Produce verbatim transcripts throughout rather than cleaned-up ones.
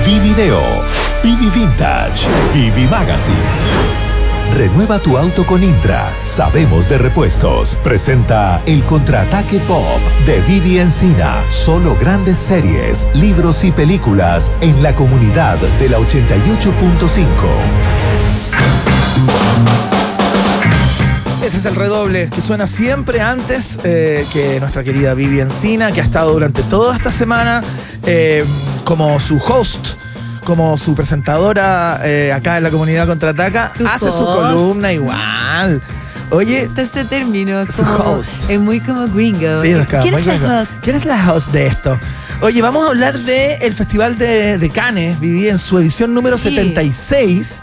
Vivideo, Vivi Vintage, Vivi Magazine. Renueva tu auto con Intra. Sabemos de repuestos. Presenta El Contraataque Pop de Vivi Encina. Solo grandes series, libros y películas en la comunidad de la ochenta y ocho punto cinco. Ese es el redoble que suena siempre antes eh, que nuestra querida Vivi Encina, que ha estado durante toda esta semana eh, como su host, como su presentadora eh, acá en la comunidad Contraataca. Su hace host. su columna igual. Oye, Este término su como, host. es muy como gringo. Sí, nos queda ¿Quién muy es la gringo. host? ¿Quién es la host de esto? Oye, vamos a hablar del Festival de, de Cannes, Vivi, en su edición número Sí. setenta y seis,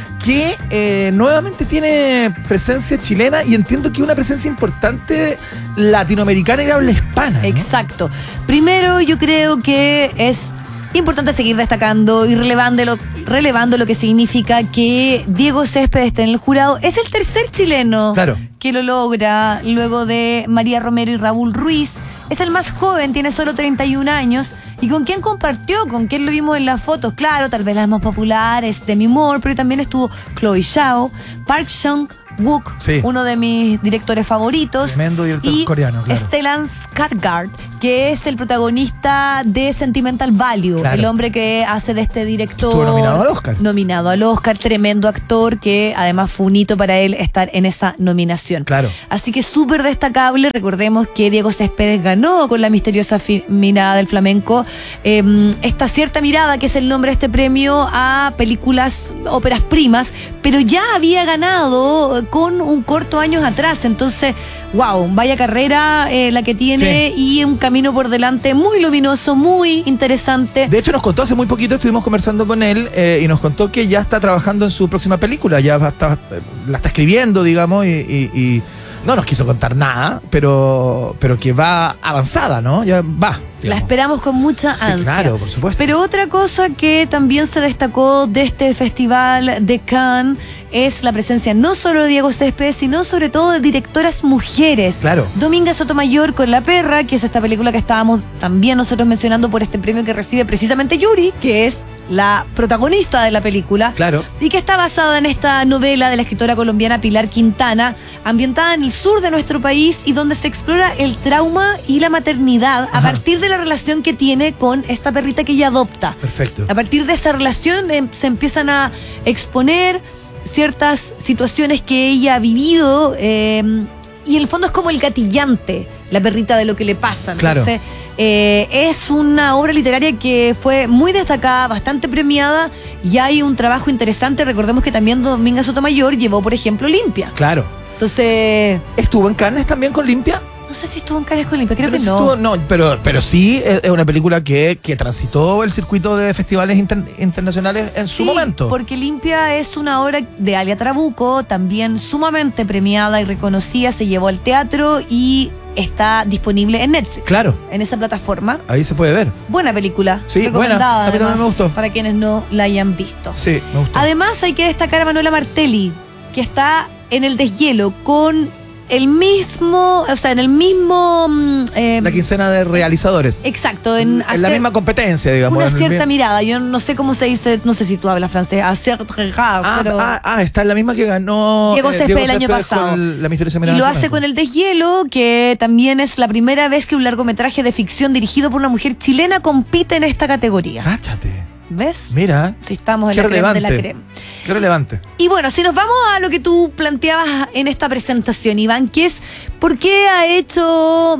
que eh, nuevamente tiene presencia chilena y entiendo que una presencia importante latinoamericana y de habla hispana, ¿no? Exacto. Primero, yo creo que es importante seguir destacando y relevando lo, relevando lo que significa que Diego Céspedes esté en el jurado. Es el tercer chileno Claro. que lo logra luego de María Romero y Raúl Ruiz. Es el más joven, tiene solo treinta y un años. ¿Y con quién compartió? ¿Con quién lo vimos en las fotos? Claro, tal vez las más populares, Demi Moore, pero también estuvo Chloe Zhao, Park Chan-wook, Sí. uno de mis directores favoritos. Tremendo director y coreano, claro. Stellan Skarsgård, que es el protagonista de Sentimental Value, Claro. el hombre que hace de este director. Estuvo nominado al Oscar. Nominado al Oscar, tremendo actor que además fue un hito para él estar en esa nominación. Claro. Así que súper destacable. Recordemos que Diego Céspedes ganó con La misteriosa fi- mirada del flamenco eh, esta cierta mirada, que es el nombre de este premio a películas, óperas primas, pero ya había ganado con un corto años atrás. Entonces, wow, vaya carrera eh, la que tiene, y un camino por delante muy luminoso, muy interesante. De hecho, nos contó hace muy poquito, estuvimos conversando con él eh, y nos contó que ya está trabajando en su próxima película, ya va- está, la está escribiendo, digamos, y, y- y no nos quiso contar nada, pero, pero que va avanzada, ¿no? Ya va. La digamos. esperamos con mucha Sí, ansia. claro, por supuesto. Pero otra cosa que también se destacó de este festival de Cannes es la presencia no solo de Diego Céspedes, sino sobre todo de directoras mujeres. Claro. Dominga Sotomayor con La Perra, que es esta película que estábamos también nosotros mencionando por este premio que recibe precisamente Yuri, que es la protagonista de la película. Claro. Y que está basada en esta novela de la escritora colombiana Pilar Quintana, ambientada en el sur de nuestro país y donde se explora el trauma y la maternidad a Ajá. partir de la relación que tiene con esta perrita que ella adopta. Perfecto. A partir de esa relación eh, se empiezan a exponer ciertas situaciones que ella ha vivido eh, y en el fondo es como el gatillante, la perrita, de lo que le pasa. Claro. Entonces, eh, es una obra literaria que fue muy destacada, bastante premiada, y hay un trabajo interesante. Recordemos que también Dominga Sotomayor llevó, por ejemplo, Limpia. Claro. Entonces, ¿Estuvo en Cannes también con Limpia? no sé si estuvo en Cannes con Limpia, creo Pero que sí no. estuvo- no, pero, pero sí es es una película que, que transitó el circuito de festivales inter- internacionales en su Sí, momento. porque Limpia es una obra de Alia Trabuco, también sumamente premiada y reconocida, se llevó al teatro y está disponible en Netflix. Claro, En esa plataforma. ahí se puede ver. Buena película. Sí, recomendada, buena. A mí también además, me gustó. para quienes no la hayan visto. Sí, me gustó. Además, hay que destacar a Manuela Martelli, que está en el deshielo con el mismo, o sea, en el mismo... mm, eh, La quincena de realizadores. exacto, en, En la hacer misma competencia, digamos. una en el cierta mismo- mirada. Yo no sé cómo se dice, no sé si tú hablas francés, hacer Ah, pero... ah, ah, está en la misma que ganó Diego eh, Céspedes el año Céspedes pasado. con La misteriosa Y mirada lo del hace flamenco. con El Deshielo, que también es la primera vez que un largometraje de ficción dirigido por una mujer chilena compite en esta categoría. Cáchate. ¿Ves? Mira, Si estamos en qué la crema de relevante. la crema. Qué relevante. Y bueno, si nos vamos a lo que tú planteabas en esta presentación, Iván, que es por qué ha hecho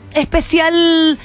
especial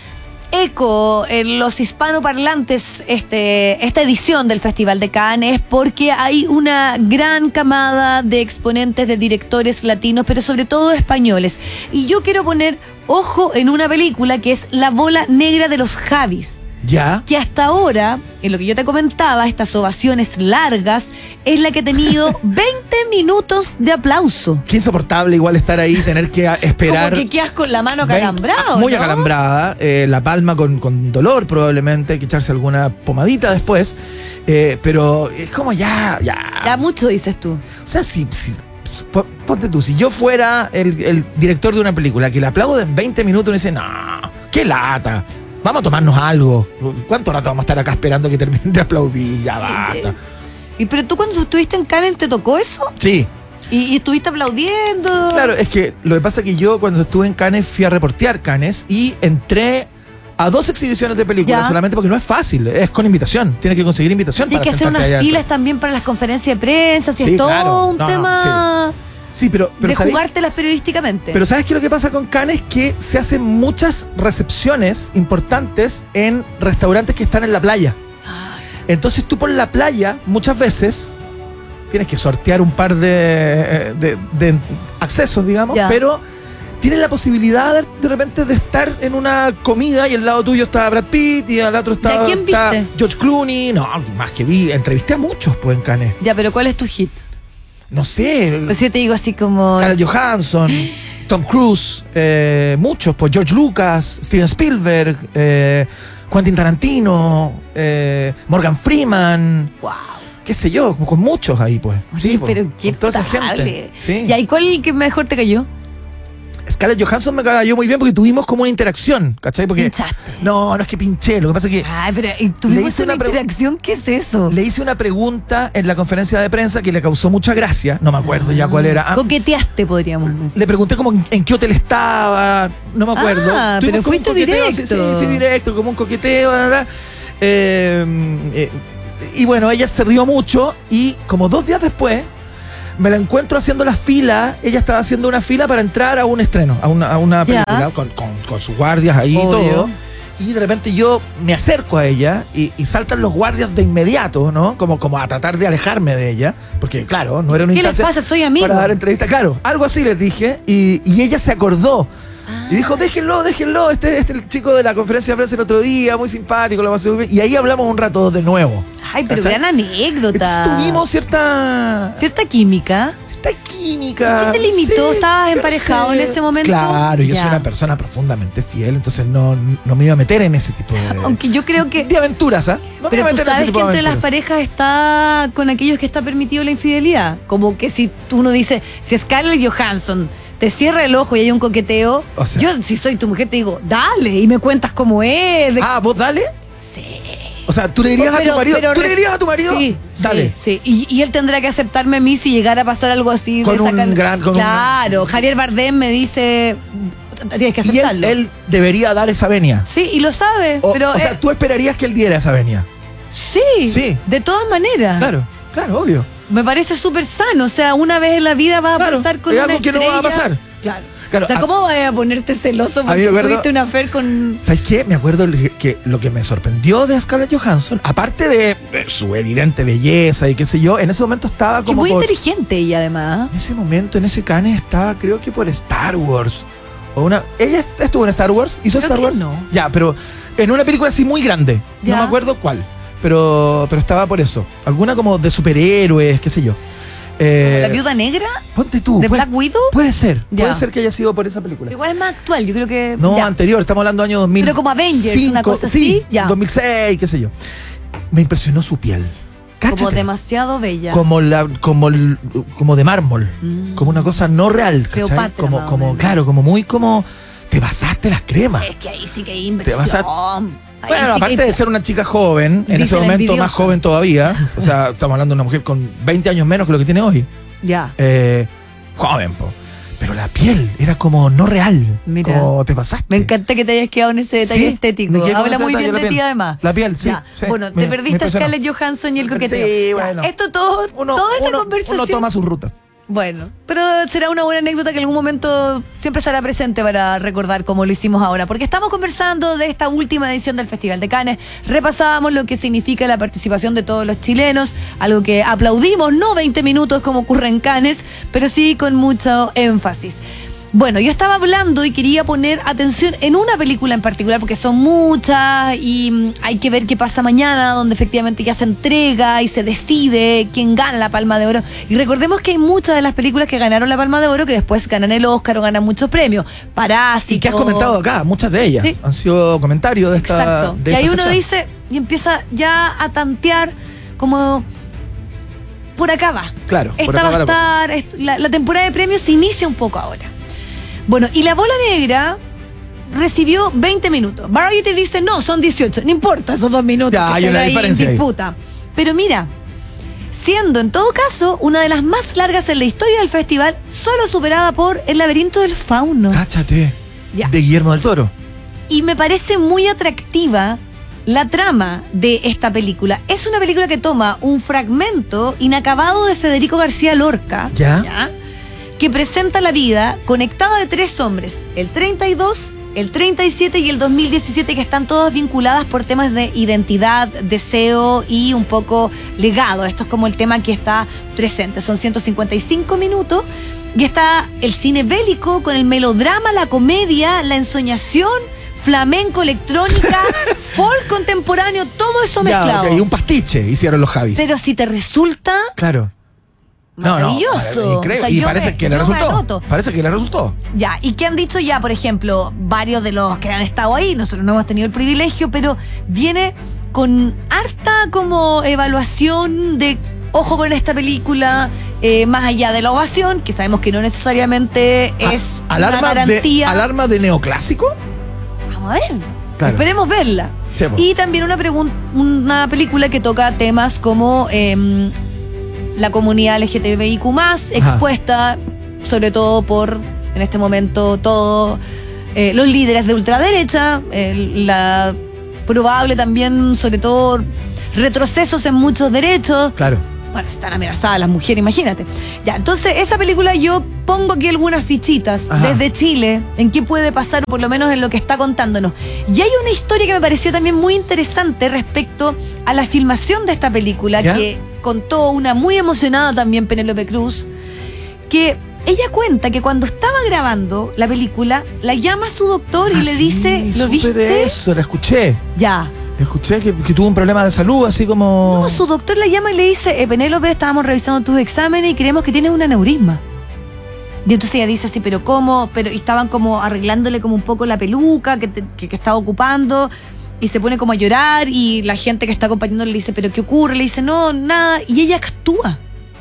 eco en los hispanoparlantes este, esta edición del Festival de Cannes, es porque hay una gran camada de exponentes, de directores latinos, pero sobre todo españoles. Y yo quiero poner ojo en una película que es La bola negra de los Javis, Ya. que hasta ahora, en lo que yo te comentaba, estas ovaciones largas, es la que ha tenido veinte minutos de aplauso. Qué insoportable igual estar ahí, tener que a- esperar. Como que quedas con la mano veinte acalambrado, Muy ¿no? acalambrada, eh, la palma con, con dolor probablemente, hay que echarse alguna pomadita después, eh, pero es como ya, ya. Ya mucho, dices tú. O sea, si, si po- ponte tú, si yo fuera el, el director de una película que le aplaudo en veinte minutos, uno dice, no, qué lata. Vamos a tomarnos algo. ¿Cuánto rato vamos a estar acá esperando que terminen de aplaudir? Ya Sí, basta. ¿Y pero tú cuando estuviste en Cannes te tocó eso? Sí. ¿Y, y estuviste aplaudiendo? Claro, es que lo que pasa es que yo cuando estuve en Cannes fui a reportear Cannes y entré a dos exhibiciones de películas Ya. solamente porque no es fácil, es con invitación, tienes que conseguir invitación. Tienes que para hacer sentarte unas allá filas adentro. también para las conferencias de prensa, si Sí, es todo claro. un No, no, tema Sí, pero, pero de ¿sabéis? jugártelas periodísticamente. Pero ¿sabes qué es lo que pasa con Cannes? Que se hacen muchas recepciones importantes en restaurantes que están en la playa. Entonces tú por la playa muchas veces tienes que sortear un par de, de, de accesos, digamos, Ya. pero tienes la posibilidad de, de repente de estar en una comida y al lado tuyo está Brad Pitt y al otro está, ¿De a quién está viste? George Clooney. No, más que vi, entrevisté a muchos pues en Cannes. Ya, pero ¿cuál es tu hit? No sé, Pues yo te digo así como... Scarlett Johansson, Tom Cruise, eh, muchos, pues George Lucas, Steven Spielberg, eh, Quentin Tarantino, eh, Morgan Freeman, Wow. qué sé yo, con muchos ahí, pues. Oye, pues, pero qué con toda esa notable. gente. Sí. Ya, ¿y cuál que mejor te cayó? Scarlett Johansson me cayó muy bien porque tuvimos como una interacción, ¿cachai? Porque Pinchaste. no, no es que pinché, lo que pasa es que Ay, pero ¿y Le tuvimos hice una una pregu- interacción? ¿Qué es eso? le hice una pregunta en la conferencia de prensa que le causó mucha gracia, no me acuerdo ya cuál era. Ah, Coqueteaste, podríamos decir. le pregunté como en, en qué hotel estaba, no me acuerdo. Ah, Tuvimos pero como un fuiste coqueteo, directo. Sí, sí, sí, directo, como un coqueteo, bla, bla, bla. Eh, eh, y bueno, ella se rió mucho y como dos días después me la encuentro haciendo la fila. Ella estaba haciendo una fila para entrar a un estreno, a una, a una Ya. película, con, con, con sus guardias ahí y Obvio. todo. Y de repente yo me acerco a ella y, y saltan los guardias de inmediato, ¿no? Como, como a tratar de alejarme de ella. Porque, claro, no era una ¿Qué les instancia pasa? Soy amigo. para dar entrevista. Claro, algo así les dije. Y, y ella se acordó. Y dijo, déjenlo, déjenlo. Este, este es el chico de la conferencia de prensa el otro día, muy simpático, lo más bien. Y ahí hablamos un rato de nuevo. Ay, pero ¿Cachai? gran anécdota. Entonces tuvimos cierta, Cierta química. cierta química. ¿Qué te limitó? ¿Estabas yo no emparejado sé. en ese momento? Claro, yo Ya. soy una persona profundamente fiel, entonces no, no me iba a meter en ese tipo de, Aunque yo creo que... de aventuras, ¿ah? No me Pero iba a tú meter en ese sabes tipo que de entre las aventuras. parejas está con aquellos que está permitido la infidelidad. Como que si tú uno dice, si Scarlett Johansson te cierra el ojo y hay un coqueteo, O sea- yo si soy tu mujer te digo, dale, y me cuentas cómo es. de- Ah, vos dale. sí. O sea, tú le dirías a Pero- tu marido. pero ¿Tú le re- dirías a tu marido? Sí, Dale. sí, sí. Y, y él tendrá que aceptarme a mí si llegara a pasar algo así. Con de un sacar- gran- con un- claro, Javier Bardem me dice, tienes que Y él, aceptarlo. él debería dar esa venia. Sí, y lo sabe. O, pero o sea, eh, tú esperarías que él diera esa venia. sí, Sí. de todas maneras. Claro, claro, obvio. Me parece súper sano. O sea, una vez en la vida vas a Claro, aportar con es una algo que no estrella. va a pasar. Claro. Claro, O sea, a- ¿cómo vas a ponerte celoso mí porque me acuerdo- tuviste una affair con... ¿Sabes qué? Me acuerdo que, que lo que me sorprendió de Scarlett Johansson, aparte de eh, su evidente belleza y qué sé yo, en ese momento estaba Que como muy por- inteligente ella, además. En ese momento, en ese Cannes, estaba creo que por Star Wars. O una, ella estuvo en Star Wars, hizo Creo Star que Wars. no. Ya, pero en una película así muy grande. Ya. No me acuerdo cuál. Pero, pero estaba por eso. Alguna como de superhéroes, qué sé yo. Eh, ¿La viuda negra? Ponte tú. ¿De puede- Black Widow? Puede ser. Ya. Puede ser que haya sido por esa película. Pero igual es más actual, yo creo que... No, ya. anterior, estamos hablando año dos mil. Pero como Avengers, una cosa sí, así, ya. dos mil seis, qué sé yo. Me impresionó su piel. Como Cáchate. demasiado bella. Como la, como, el- como de mármol, Mm. como una cosa no real, ¿cachai? Cleopatra, Como, más o como, menos. claro, como muy como te pasaste las cremas. Es que ahí sí que hay Te inversión. vas a- Ahí Bueno, sí que aparte hay- de ser una chica joven, en Dice ese la momento envidiosa. más joven todavía, o sea, estamos hablando de una mujer con veinte años menos que lo que tiene hoy, Ya. eh, joven, po. Pero la piel era como no real, Mira. como te pasaste. Me encanta que te hayas quedado en ese detalle Sí, estético. me quedé con Habla ese muy detalle, bien la de ti, piel. además. La piel, sí, Ya. sí, Bueno, me- te me perdiste a impresionó. Scarlett Johansson y el coqueteo. Sí, Ya, bueno. Esto todo, Uno, toda esta uno- conversación. uno toma sus rutas. Bueno, pero será una buena anécdota que en algún momento siempre estará presente para recordar como lo hicimos ahora, porque estamos conversando de esta última edición del Festival de Cannes, repasábamos lo que significa la participación de todos los chilenos, algo que aplaudimos, no veinte minutos como ocurre en Cannes, pero sí con mucho énfasis. Bueno, yo estaba hablando y quería poner atención en una película en particular, porque son muchas y mm, hay que ver qué pasa mañana, donde efectivamente ya se entrega y se decide quién gana la Palma de Oro. Y recordemos que hay muchas de las películas que ganaron la Palma de Oro que después ganan el Oscar o ganan muchos premios. Parásito. Y que has comentado acá, muchas de ellas Sí. han sido comentarios de esta. Exacto. de Y ahí esta uno sección. dice y empieza ya a tantear como por acá va. Claro, por Esta acá va va a la cosa. estar, est- la, la temporada de premios se inicia un poco ahora. Bueno, y la bola negra, recibió veinte minutos. Variety dice, no, son dieciocho. No importa esos dos minutos. Ya, que hay estén una ahí diferencia en ahí. disputa. Pero mira, siendo en todo caso una de las más largas en la historia del festival, solo superada por El laberinto del fauno. Cáchate. Ya. De Guillermo del Toro. Y me parece muy atractiva la trama de esta película. Es una película que toma un fragmento inacabado de Federico García Lorca, ¿Ya? que presenta la vida conectada de tres hombres, el treinta y dos, el treinta y siete y el dos mil diecisiete, que están todas vinculadas por temas de identidad, deseo y un poco legado. Esto es como el tema que está presente. Son ciento cincuenta y cinco minutos y está el cine bélico con el melodrama, la comedia, la ensoñación, flamenco, electrónica, folk contemporáneo, todo eso Ya, mezclado. ok, un pastiche hicieron los Javis. Pero si te resulta Claro. No, no, maravilloso. increíble. O sea, y yo parece me- que le yo me resultó. anoto. Parece que le resultó. Ya, ¿y qué han dicho ya, por ejemplo, varios de los que han estado ahí? Nosotros no hemos tenido el privilegio, pero viene con harta como evaluación de ojo con esta película, eh, más allá de la ovación, que sabemos que no necesariamente es A- una alarma garantía. de ¿Alarma de neoclásico? Vamos a ver. Claro. Esperemos verla. Sí, po. Y también una, pregun- una película que toca temas como em, la comunidad L G T B I Q más, Ajá. expuesta sobre todo por, en este momento, todos eh, los líderes de ultraderecha, el- la probable también, sobre todo, retrocesos en muchos derechos. Claro. Bueno, están amenazadas las mujeres, imagínate. Ya, entonces esa película yo pongo aquí algunas fichitas Ajá. desde Chile, en qué puede pasar, por lo menos en lo que está contándonos. Y hay una historia que me pareció también muy interesante respecto a la filmación de esta película, ¿Ya? que contó una muy emocionada también Penélope Cruz, que ella cuenta que cuando estaba grabando la película, la llama a su doctor y Ah, le sí, dice, ¿lo supe viste? de eso, la escuché. Ya. Escuché que, que tuvo un problema de salud, así como... No, su doctor la llama y le dice, eh, Penélope, estábamos revisando tus exámenes y creemos que tienes un aneurisma. Y entonces ella dice así, pero ¿cómo? Pero y estaban como arreglándole como un poco la peluca que, te- que, que estaba ocupando y se pone como a llorar y la gente que está acompañándole le dice, ¿pero qué ocurre? Le dice, no, nada. Y ella actúa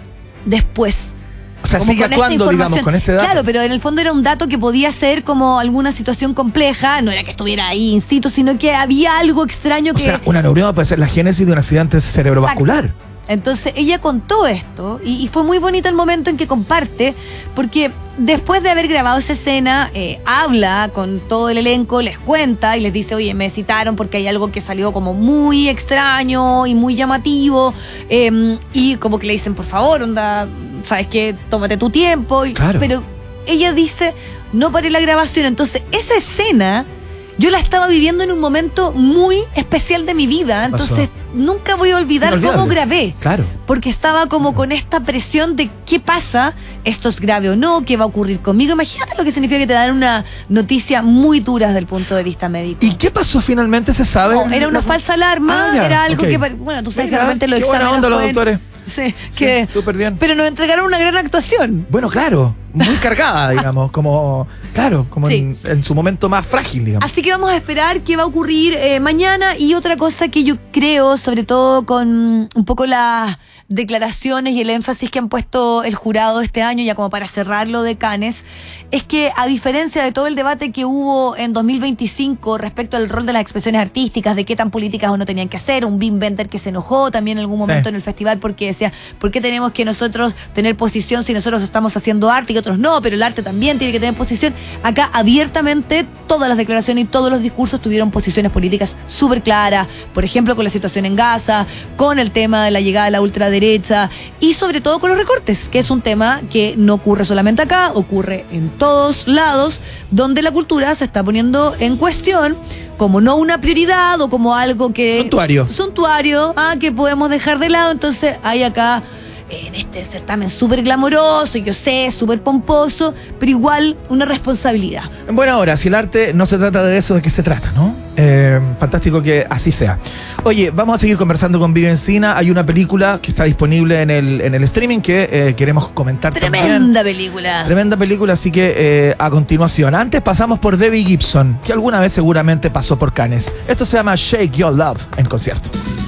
después. O sea, Como sigue con esta actuando, digamos, información. con este dato. Claro, pero en el fondo era un dato que podía ser como alguna situación compleja, no era que estuviera ahí in situ, sino que había algo extraño O que... sea, un aneurisma puede ser la génesis de un accidente cerebrovascular. Entonces ella contó esto y, y fue muy bonito el momento en que comparte, porque después de haber grabado esa escena, eh, habla con todo el elenco, les cuenta y les dice, oye, me citaron porque hay algo que salió como muy extraño y muy llamativo, eh, y como que le dicen, por favor, onda, ¿sabes qué? Tómate tu tiempo. Y- Claro. Pero ella dice, no paré la grabación. Entonces esa escena yo la estaba viviendo en un momento muy especial de mi vida, Pasó. entonces nunca voy a olvidar Inolvidable. cómo grabé. Claro. Porque estaba como con esta presión de qué pasa, esto es grave o no, qué va a ocurrir conmigo. Imagínate lo que significa que te dan una noticia muy dura desde el punto de vista médico. ¿Y qué pasó finalmente? ¿Se sabe? No, era una falsa alarma, Ah, ya, era algo ok. que, bueno, tú sabes Mira, que realmente los qué buena exámenes onda los pueden- doctores. Sí, que, Súper bien. pero nos entregaron una gran actuación. Bueno, claro, muy cargada, digamos, como, claro, como Sí. en, en su momento más frágil, digamos. Así que vamos a esperar qué va a ocurrir eh, mañana. Y otra cosa que yo creo, sobre todo con un poco las declaraciones y el énfasis que han puesto el jurado este año, ya como para cerrarlo de Cannes, es que a diferencia de todo el debate que hubo en dos mil veinticinco respecto al rol de las expresiones artísticas, de qué tan políticas o no tenían que ser, un Wim Wenders que se enojó también en algún momento Sí. en el festival porque decía, ¿por qué tenemos que nosotros tener posición si nosotros estamos haciendo arte y otros no? Pero el arte también tiene que tener posición. Acá abiertamente todas las declaraciones y todos los discursos tuvieron posiciones políticas súper claras, por ejemplo con la situación en Gaza, con el tema de la llegada de la ultraderecha y sobre todo con los recortes, que es un tema que no ocurre solamente acá, ocurre en todos lados, donde la cultura se está poniendo en cuestión como no una prioridad o como algo que... Suntuario. Suntuario, ah, que podemos dejar de lado. Entonces hay acá, en este certamen súper glamoroso, yo sé, súper pomposo, pero igual una responsabilidad. En buena hora, si el arte no se trata de eso, ¿de qué se trata, no? Eh, fantástico que así sea. Oye, vamos a seguir conversando con Vivi Encina. Hay una película que está disponible en el, en el streaming que eh, queremos comentar también. Tremenda película. Tremenda película, así que eh, a continuación. Antes pasamos por Debbie Gibson, que alguna vez seguramente pasó por Cannes. Esto se llama Shake Your Love en concierto.